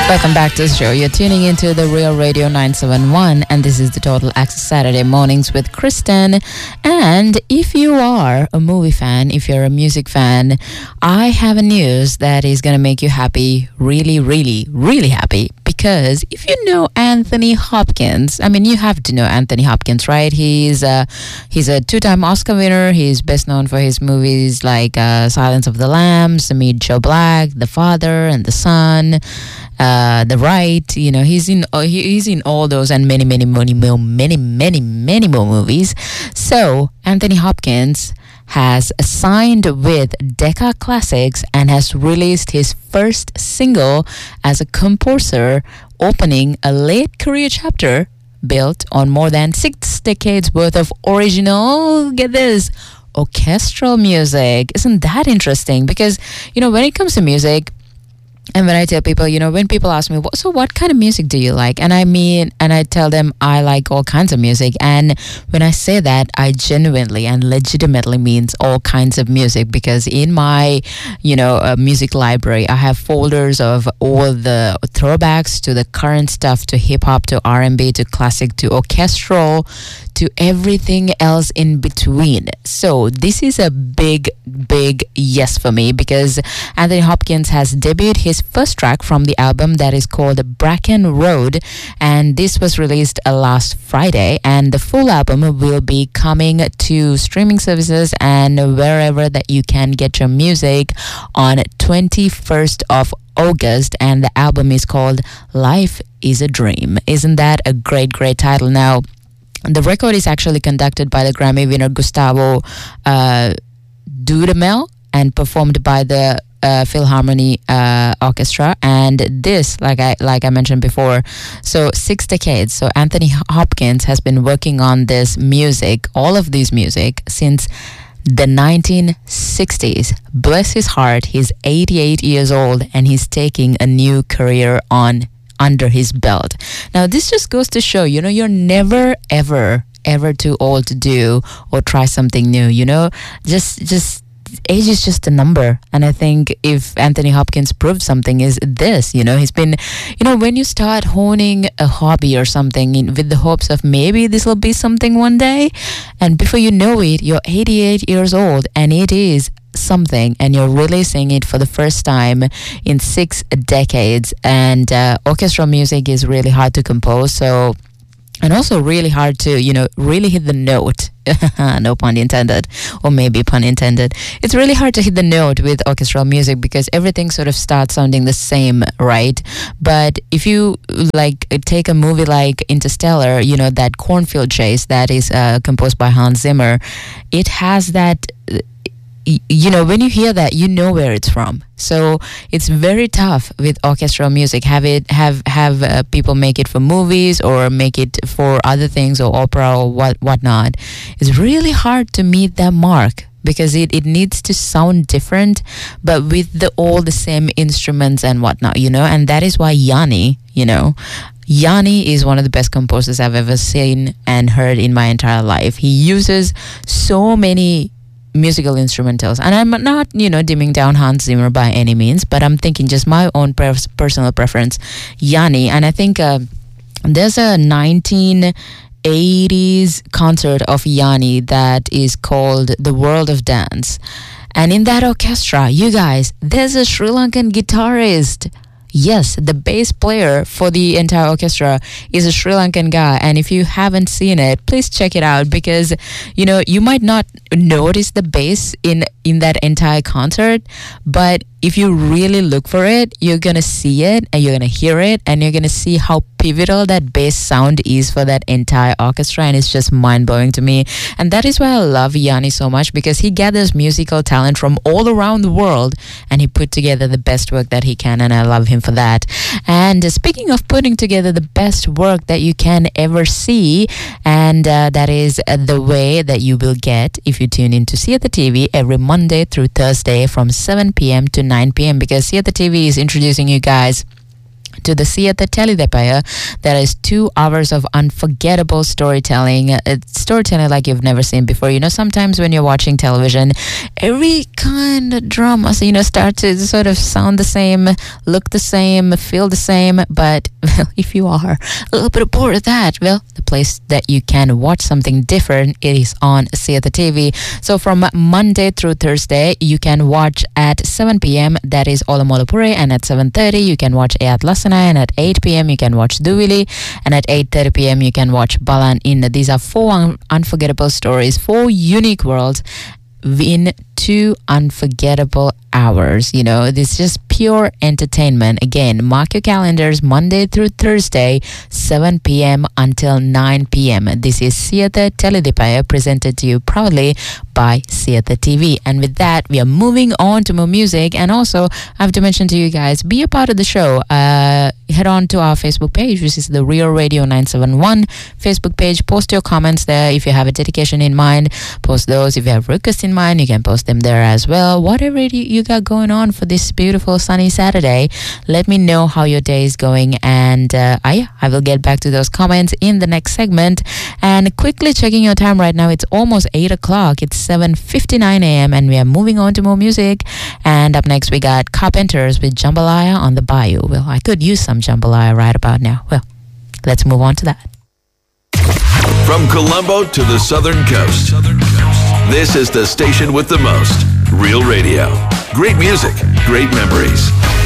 Welcome back to the show. You're tuning into the Real Radio 971, and this is the Total Access Saturday Mornings with Kristen. And if you are a movie fan, if you're a music fan, I have a news that is going to make you happy, really, really, really happy. Because if you know Anthony Hopkins, I mean, you have to know Anthony Hopkins, right? He's a two-time Oscar winner. He's best known for his movies like Silence of the Lambs, Meet Joe Black, The Father and the Son, The Right. You know, he's in all those and many more movies. So Anthony Hopkins has signed with Decca Classics and has released his first single as a composer, opening a late career chapter built on more than 6 decades worth of original, get this, orchestral music. Isn't that interesting? Because, you know, when it comes to music, and when I tell people, you know, when people ask me, so what kind of music do you like? And I tell them I like all kinds of music. And when I say that, I genuinely and legitimately means all kinds of music, because in my, music library, I have folders of all the throwbacks to the current stuff, to hip hop, to R&B, to classic, to orchestral, to everything else in between. So this is a big yes for me, because Anthony Hopkins has debuted his first track from the album that is called Bracken Road, and this was released last Friday, and the full album will be coming to streaming services and wherever that you can get your music on 21st of August, and the album is called Life is a Dream. Isn't that a great title? Now, the record is actually conducted by the Grammy winner Gustavo Dudamel and performed by the Philharmony Orchestra. And this, like I mentioned before, so 6 decades. So Anthony Hopkins has been working on this music, all of this music, since the 1960s. Bless his heart, he's 88 years old and he's taking a new career under his belt. Now, this just goes to show, you know, you're never, ever too old to do or try something new, you know? Just age is just a number. And I think if Anthony Hopkins proved something is this, you know, he's been, you know, when you start honing a hobby or something with the hopes of maybe this will be something one day, and before you know it, you're 88 years old and it is something, and you're releasing it for the first time in 6 decades. And orchestral music is really hard to compose, so, and also really hard to, you know, really hit the note. No pun intended, or maybe pun intended. It's really hard to hit the note with orchestral music because everything sort of starts sounding the same, right? But if you like take a movie like Interstellar, you know, that cornfield chase that is composed by Hans Zimmer, it has that, you know, when you hear that, you know where it's from. So it's very tough with orchestral music. Have people make it for movies or make it for other things or opera or whatnot. It's really hard to meet that mark because it needs to sound different, but with all the same instruments and whatnot, you know. And that is why Yanni is one of the best composers I've ever seen and heard in my entire life. He uses so many musical instrumentals, and I'm not, you know, dimming down Hans Zimmer by any means, but I'm thinking just my own personal preference, Yanni. And I think there's a 1980s concert of Yanni that is called The World of Dance, and in that orchestra, you guys, there's a Sri Lankan guitarist. Yes, the bass player for the entire orchestra is a Sri Lankan guy. And if you haven't seen it, please check it out, because, you know, you might not notice the bass in that entire concert, but if you really look for it, you're going to see it and you're going to hear it and you're going to see how pivotal that bass sound is for that entire orchestra. And it's just mind-blowing to me. And that is why I love Yanni so much, because he gathers musical talent from all around the world and he put together the best work that he can, and I love him for that. And speaking of putting together the best work that you can ever see, and that is the way that you will get if you tune in to See at the TV every Monday through Thursday from 7 p.m. to 9 p.m. because See at the TV is introducing you guys to the Siete Telidepaya. That is 2 hours of unforgettable storytelling. It's storytelling like you've never seen before. You know, sometimes when you're watching television, every kind of drama, so, you know, start to sort of sound the same, look the same, feel the same. But well, if you are a little bit bored of that, well, the place that you can watch something different, it is on Siete TV. So from Monday through Thursday, you can watch at 7 p.m. That is Olamolapure, and at 7:30 you can watch Ayat Lasana, and at 8 p.m. you can watch Duvili, and at 8:30 p.m. you can watch Balan Inna. These are 4 unforgettable stories, 4 unique worlds in 2 unforgettable hours. You know, this is just pure entertainment. Again, mark your calendars, Monday through Thursday, 7 p.m. until 9 p.m. This is Siete Telidepaya, presented to you proudly by Siete TV. And with that, we are moving on to more music. And also, I have to mention to you guys, be a part of the show. Head on to our Facebook page, which is the Real Radio 971 Facebook page. Post your comments there. If you have a dedication in mind, post those. If you have requests in mind, you can post them there as well. Whatever you got going on for this beautiful sunny Saturday, let me know how your day is going, and I will get back to those comments in the next segment. And quickly checking your time right now, it's almost 8 o'clock. It's 7:59 a.m. and we are moving on to more music. And up next we got Carpenters with Jambalaya on the Bayou. Well, I could use some jambalaya right about now. Well, let's move on to that. From Colombo to the Southern Coast, this is the station with the most. Real Radio. Great music, great memories.